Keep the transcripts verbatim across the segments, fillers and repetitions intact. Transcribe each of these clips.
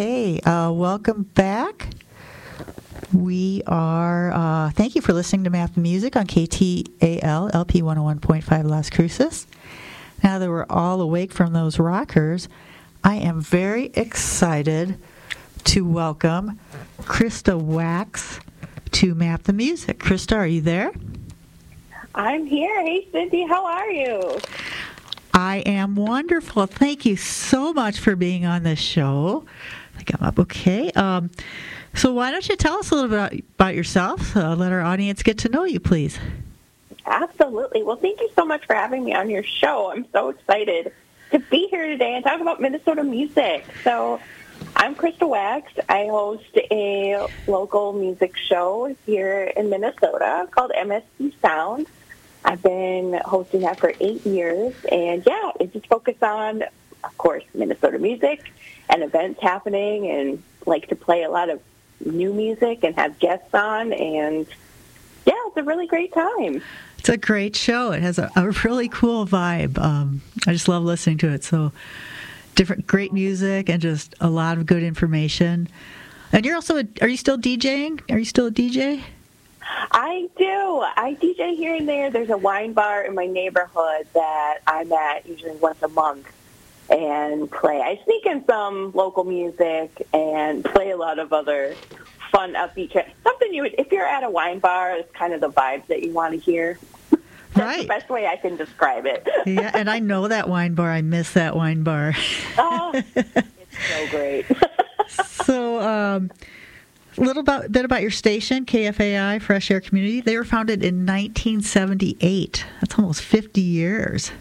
Okay, uh, welcome back. We are, uh, thank you for listening to Math and Music on K T A L, L P one oh one point five Las Cruces. Now that we're all awake from those rockers, I am very excited to welcome Krista Wax to Math and Music. Krista, are you there? I'm here. Hey, Cindy, how are you? I am wonderful. Thank you so much for being on this show. I think I'm up okay. Um, so why don't you tell us a little bit about yourself? Uh, let our audience get to know you, please. Absolutely. Well, thank you so much for having me on your show. I'm so excited to be here today and talk about Minnesota music. So I'm Krista Wax. I host a local music show here in Minnesota called M S C Sound. I've been hosting that for eight years, and yeah, it's just focused on, of course, Minnesota music and events happening, and like to play a lot of new music and have guests on, and yeah, it's a really great time. It's a great show. It has a, a really cool vibe. Um, I just love listening to it. So different, great music, and just a lot of good information. And you're also, a, are you still DJing? Are you still a D J? I do. I D J here and there. There's a wine bar in my neighborhood that I'm at usually once a month and play. I sneak in some local music and play a lot of other fun, upbeat tracks. Something you would, if you're at a wine bar, it's kind of the vibes that you want to hear. That's right. The best way I can describe it. Yeah, and I know that wine bar. I miss that wine bar. Oh, it's so great. So, um, a little about, bit about your station, K F A I, Fresh Air Community. They were founded in nineteen seventy-eight. That's almost fifty years.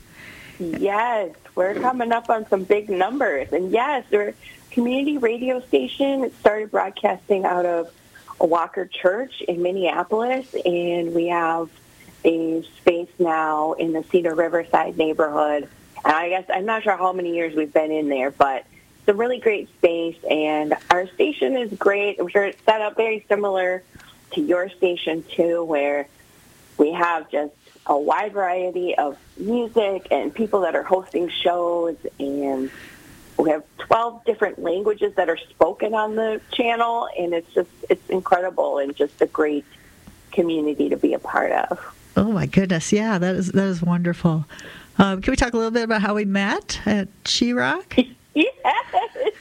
Yes, we're coming up on some big numbers. And yes, we're a community radio station. It started broadcasting out of a Walker Church in Minneapolis, and we have a space now in the Cedar Riverside neighborhood. And I guess I'm not sure how many years we've been in there, but it's a really great space, and our station is great. I'm sure it's set up very similar to your station, too, where we have just a wide variety of music and people that are hosting shows, and we have twelve different languages that are spoken on the channel, and it's just, it's incredible and just a great community to be a part of. Oh, my goodness. Yeah, that is that is wonderful. Um, can we talk a little bit about how we met at She-Rock? Yes.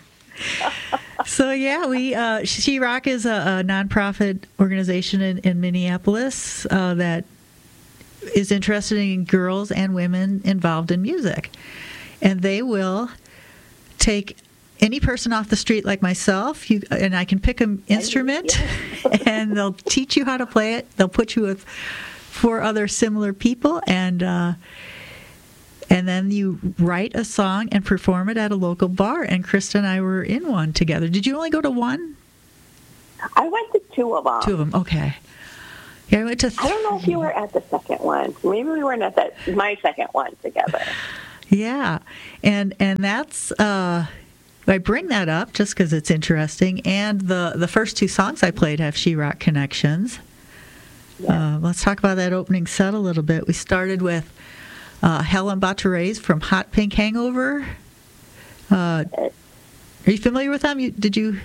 So, yeah, we uh, She-Rock is a, a nonprofit organization in, in Minneapolis uh, that is interested in girls and women involved in music. And they will take any person off the street like myself, you, and I can pick an instrument, and they'll teach you how to play it. They'll put you with four other similar people, and uh, and then you write a song and perform it at a local bar. And Krista and I were in one together. Did you only go to one? I went to two of them. Two of them, okay. Yeah, I went to. Th- I don't know if you were at the second one. Maybe we weren't at that my second one together. Yeah, and and that's. Uh, I bring that up just because it's interesting. And the, the first two songs I played have She-Rock connections. Yeah. Uh, let's talk about that opening set a little bit. We started with uh, Helen Batares from Hot Pink Hangover. Uh, are you familiar with them? You, did you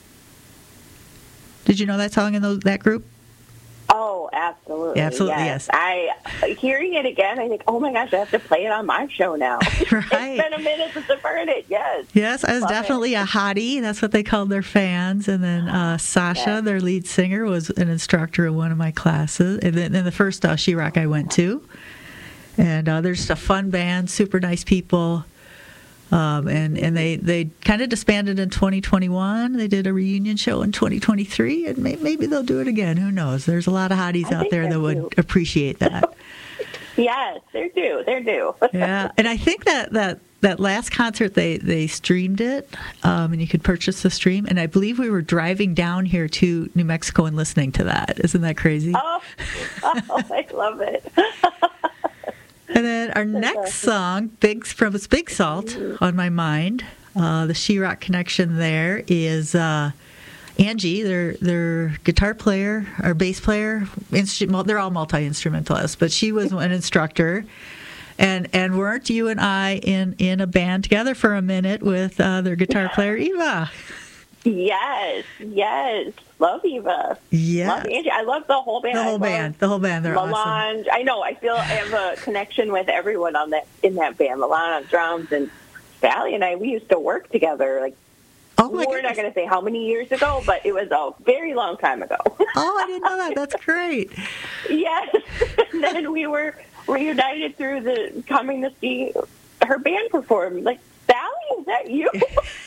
did you know that song in those, that group? Oh, absolutely. Yeah, absolutely, yes. yes. I, hearing it again, I think, oh my gosh, I have to play it on my show now. Right. It's been a minute since I've heard it, yes. Yes, I was Love definitely it. a hottie. That's what they called their fans. And then uh, Sasha, yes. their lead singer, was an instructor in one of my classes. And then, then the first uh, She-Rock I went to. And uh, they're just a fun band, super nice people. Um, and, and they, they kind of disbanded in twenty twenty-one. They did a reunion show in twenty twenty-three, and may, maybe they'll do it again. Who knows? There's a lot of hotties I out there that would due. appreciate that. Yes, they're due. They're due. Yeah, and I think that, that, that last concert, they, they streamed it, um, and you could purchase the stream. And I believe we were driving down here to New Mexico and listening to that. Isn't that crazy? Oh, oh I love it. And then our next song, Big from it's Big Salt, on my mind. Uh, the She-Rock connection there is uh, Angie, their their guitar player or bass player. Instru- they're all multi-instrumentalists, but she was an instructor. And and weren't you and I in, in a band together for a minute with uh, their guitar player, Eva? Yes, yes. Love Eva. Yeah. Love Angie. I love the whole band. The whole band. The whole band. They're Melange. awesome. I know. I feel I have a connection with everyone on that in that band. Melange on drums, and Sally and I, we used to work together. Like, oh my we're goodness. not going to say how many years ago, but it was a very long time ago. Oh, I didn't know that. That's great. Yes. And then we were reunited through the coming to see her band perform. Like, Sally, is that you?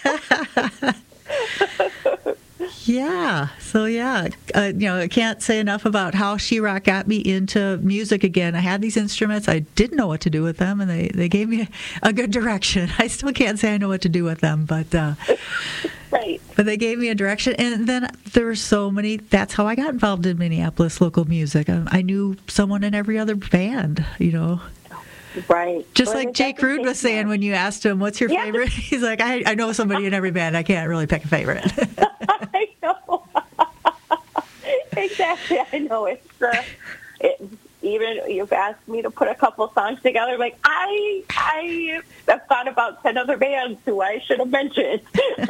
Yeah. So yeah, uh, you know, I can't say enough about how She-Rock got me into music again. I had these instruments, I didn't know what to do with them, and they, they gave me a, a good direction. I still can't say I know what to do with them, but uh, right. But they gave me a direction, and then there were so many. That's how I got involved in Minneapolis local music. I, I knew someone in every other band, you know. Right. Just well, like Jake Rude was saying that. when you asked him, what's your yeah. favorite? He's like, I, I know somebody in every band. I can't really pick a favorite. I know. Exactly. I know. It's uh, it, even you've asked me to put a couple songs together. Like, I, I have thought about ten other bands who I should have mentioned.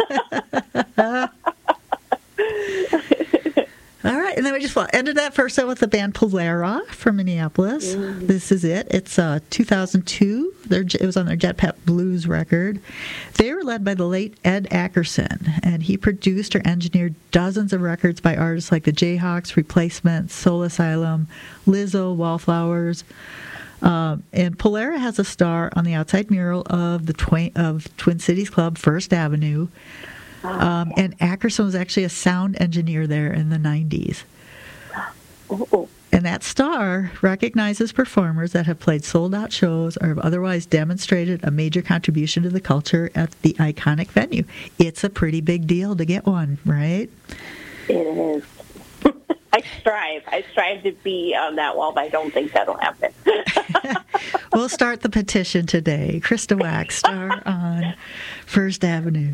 All right, and then we just well, ended that first set with the band Polara from Minneapolis. Mm. This is it. It's uh, two thousand two. Their, it was on their Jetpack Blues record. They were led by the late Ed Ackerson, and he produced or engineered dozens of records by artists like the Jayhawks, Replacements, Soul Asylum, Lizzo, Wallflowers. Um, and Polara has a star on the outside mural of the Twain, of Twin Cities Club, First Avenue. Um, and Ackerson was actually a sound engineer there in the nineties. Oh. And that star recognizes performers that have played sold-out shows or have otherwise demonstrated a major contribution to the culture at the iconic venue. It's a pretty big deal to get one, right? It is. I strive. I strive to be on that wall, but I don't think that'll happen. We'll start the petition today. Krista Wax, star on First Avenue.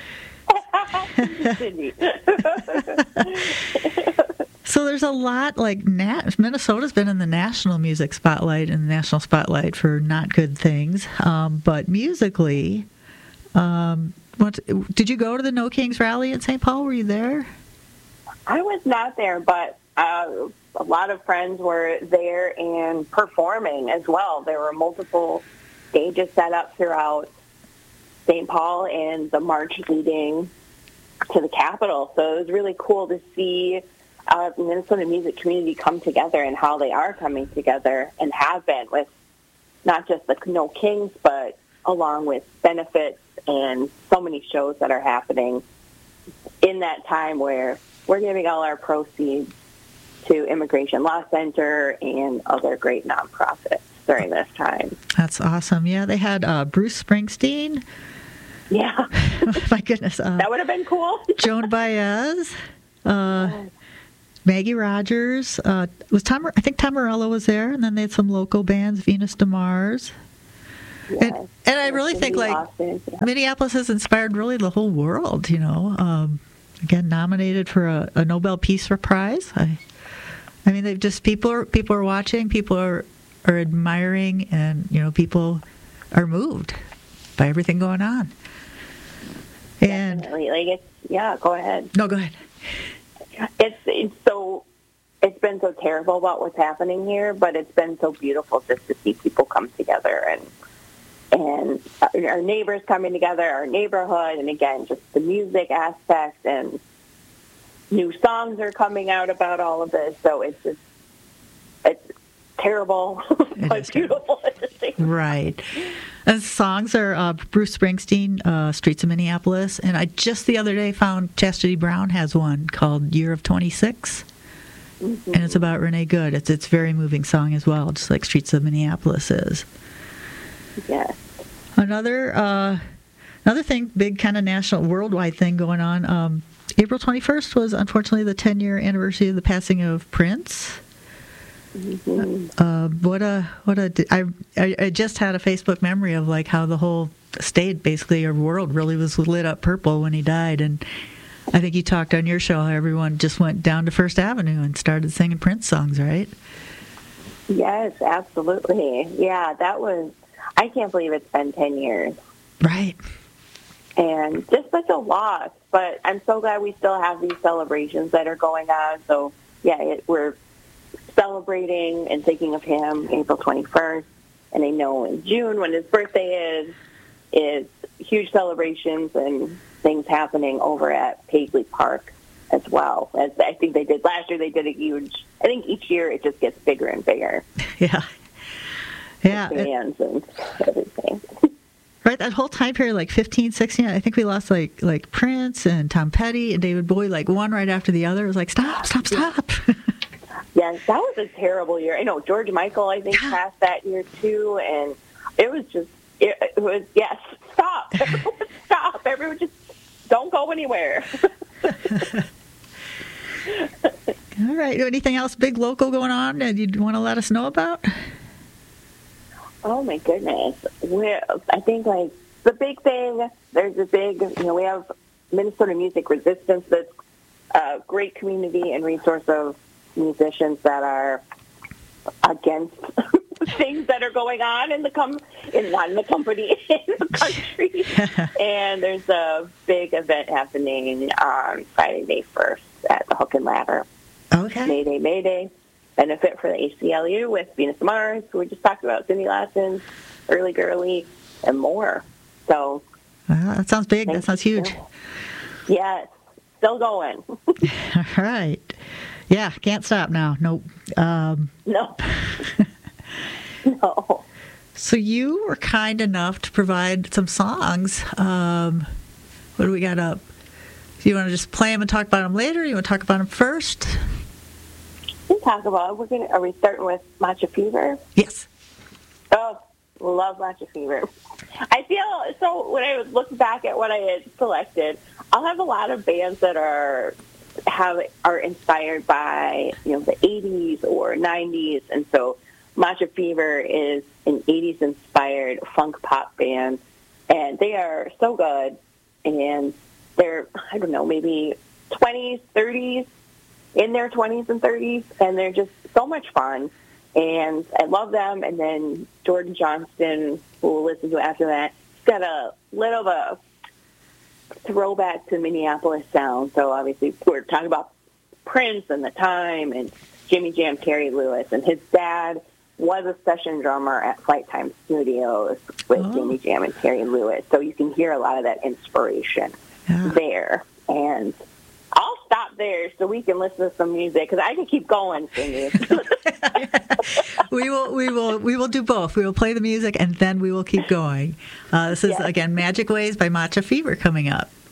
So there's a lot, like nat- Minnesota's been in the national music spotlight and the national spotlight for not good things, um, but musically, um, what, did you go to the No Kings rally in Saint Paul? Were you there? I was not there, but uh, a lot of friends were there and performing as well. There were multiple stages set up throughout Saint Paul and the march leading to the Capitol. So it was really cool to see uh, the Minnesota music community come together and how they are coming together and have been with not just the No Kings, but along with benefits and so many shows that are happening in that time where we're giving all our proceeds to Immigration Law Center and other great nonprofits during this time. That's awesome. Yeah, they had uh, Bruce Springsteen. Yeah. My goodness. Uh, that would have been cool. Joan Baez, uh, Maggie Rogers. Uh, was Tom? I think Tom Morello was there, and then they had some local bands, Venus de Mars. Yes. And, and I really think like Austin, yeah. Minneapolis has inspired really the whole world. You know, um, again nominated for a, a Nobel Peace Prize. I, I mean, they've just people are people are watching, people are are admiring, and you know, people are moved by everything going on. And Definitely. Like it's yeah, go ahead. No, go ahead. It's it's so it's been so terrible about what's happening here, but it's been so beautiful just to see people come together and and our neighbors coming together, our neighborhood, and again, just the music aspect and new songs are coming out about all of this. So it's just it's terrible, it but beautiful at the same time. Right. And songs are uh, Bruce Springsteen, uh, Streets of Minneapolis, and I just the other day found Chastity Brown has one called Year of twenty-six, mm-hmm. and it's about Renee Good. It's it's a very moving song as well, just like Streets of Minneapolis is. Yes. Another uh, another thing, big kind of national, worldwide thing going on. Um, April twenty-first was unfortunately the ten-year anniversary of the passing of Prince. Mm-hmm. Uh, what a what a I, I I just had a Facebook memory of like how the whole state, basically our world, really was lit up purple when he died, and I think you talked on your show how everyone just went down to First Avenue and started singing Prince songs, right? Yes, absolutely. Yeah, that was. I can't believe it's been ten years. Right. and just such a loss. But I'm so glad we still have these celebrations that are going on. So, yeah, it, we're celebrating and thinking of him April twenty-first. And I know in June, when his birthday is, is huge celebrations and things happening over at Paisley Park as well. As I think they did last year, they did a huge, I think each year it just gets bigger and bigger. Yeah. Yeah. Bands and everything. Right, that whole time period, like fifteen, sixteen, I think we lost like like Prince and Tom Petty and David Bowie, like one right after the other. It was like, stop, stop, stop. Yes, that was a terrible year. I know George Michael, I think, passed that year too, and it was just, it, it was, yes, stop. Everyone stop. Everyone just don't go anywhere. All right, anything else big local going on that you'd want to let us know about? Oh, my goodness. We're, I think, like, the big thing, there's a big, you know, we have Minnesota Music Resistance that's a great community and resource of musicians that are against things that are going on in the com in not in the company in the country. And there's a big event happening on Friday, May first at the Hook and Ladder. Okay. Mayday, Mayday. Benefit for the A C L U with Venus Mars, who we just talked about, Cindy Lassen, Early Girly, and more. So wow, that sounds big. That sounds huge. Yes, still going. All right. Yeah, can't stop now. Nope. Um, no. No. So you were kind enough to provide some songs. Um, what do we got up? Do you want to just play them and talk about them later? Or you want to talk about them first? We can talk about. We're gonna. Are we starting with Matcha Fever? Yes. Oh, love Matcha Fever. I feel so. When I look back at what I had selected, I'll have a lot of bands that are have are inspired by, you know, the eighties or nineties, and so Matcha Fever is an eighties inspired funk pop band, and they are so good, and they're, I don't know, maybe twenties, thirties, in their twenties and thirties, and they're just so much fun, and I love them. And then Jordan Johnston, who we'll listen to after that, he's got a little of a throwback to Minneapolis sound. So obviously we're talking about Prince and the time and Jimmy Jam, Terry Lewis, and his dad was a session drummer at Flight Time Studios with oh. Jimmy Jam and Terry Lewis. So you can hear a lot of that inspiration yeah. there. And I'll stop there so we can listen to some music, because I can keep going for you. we will, we will, we will do both. We will play the music and then we will keep going. Uh, this is yes. again Magic Ways by Matcha Fever coming up.